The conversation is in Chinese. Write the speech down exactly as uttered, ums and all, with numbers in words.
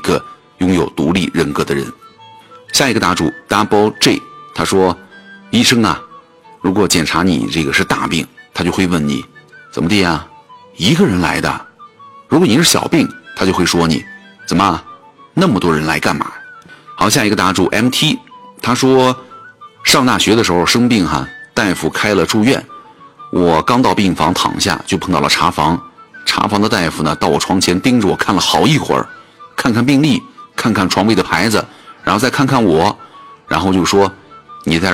个拥有独立人格的人。下一个答主 Double J， 他说，医生啊，如果检查你这个是大病，他就会问你怎么地呀，一个人来的。如果你是小病，他就会说你怎么那么多人来干嘛。好，下一个答主 M T， 他说上大学的时候生病哈，大夫开了住院，我刚到病房躺下就碰到了查房，查房的大夫呢到我床前盯着我看了好一会儿，看看病历，看看床位的牌子，然后再看看我，然后就说你在